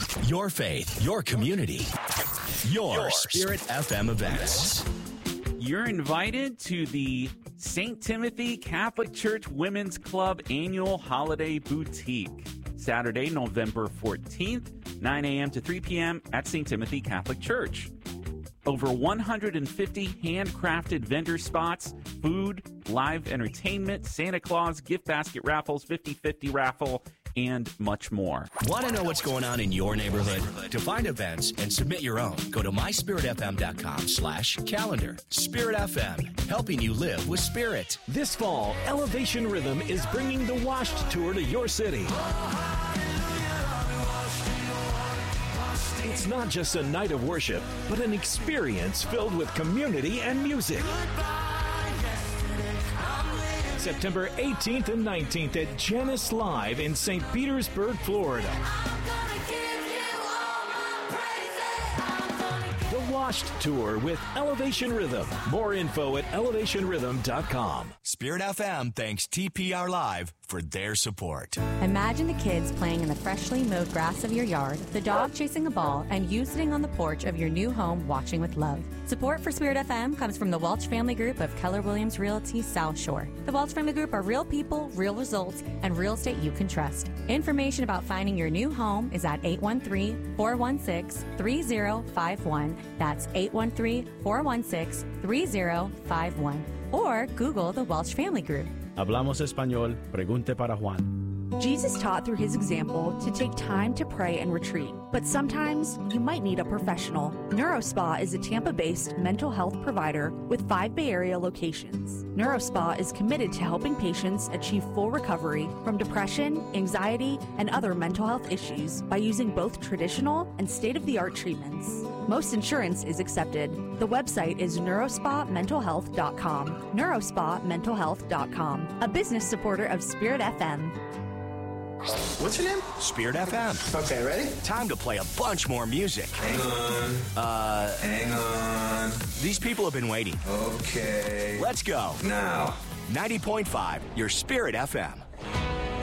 Your faith, your community, your Spirit FM events. You're invited to the St. Timothy Catholic Church Women's Club Annual Holiday Boutique, Saturday, November 14th, 9 a.m. to 3 p.m. at St. Timothy Catholic Church. Over 150 handcrafted vendor spots, food, live entertainment, Santa Claus, gift basket raffles, 50-50 raffle, and much more. Want to know what's going on in your neighborhood? To find events and submit your own, go to myspiritfm.com/calendar. Spirit FM, helping you live with spirit. This fall, Elevation Rhythm is bringing the Washed Tour to your city. It's not just a night of worship, but an experience filled with community and music. September 18th and 19th at Genesis Live in St. Petersburg, Florida. The Washed Tour with Elevation Rhythm. More info at elevationrhythm.com. Spirit FM thanks TPR Live for their support. Imagine the kids playing in the freshly mowed grass of your yard, the dog chasing a ball, and you sitting on the porch of your new home watching with love. Support for Spirit FM comes from the Welch Family Group of Keller Williams Realty South Shore. The Welch Family Group are real people, real results, and real estate you can trust. Information about finding your new home is at 813-416-3051. That's 813-416-3051. Or Google the Welch Family Group. Hablamos español, pregunte para Juan. Jesus taught through his example to take time to pray and retreat. But sometimes you might need a professional. NeuroSpa is a Tampa-based mental health provider with 5 Bay Area locations. NeuroSpa is committed to helping patients achieve full recovery from depression, anxiety, and other mental health issues by using both traditional and state-of-the-art treatments. Most insurance is accepted. The website is neurospamentalhealth.com. neurospamentalhealth.com, a business supporter of Spirit FM. What's your name? Spirit FM. Okay, ready? Time to play a bunch more music. Hang on. These people have been waiting. Okay. Let's go. Now. 90.5, your Spirit FM.